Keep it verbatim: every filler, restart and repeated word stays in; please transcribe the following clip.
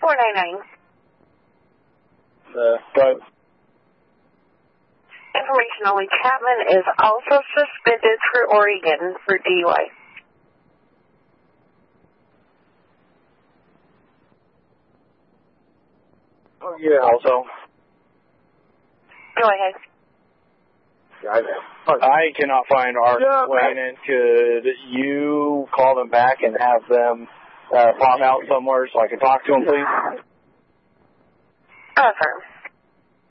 four nine nine. Uh, but Information only. Chapman is also suspended for Oregon for D U I. oh, yeah, also. Go ahead. I cannot find our Yeah, complainant. Could you call them back and have them uh, pop out somewhere so I can talk to them, please? Affirm.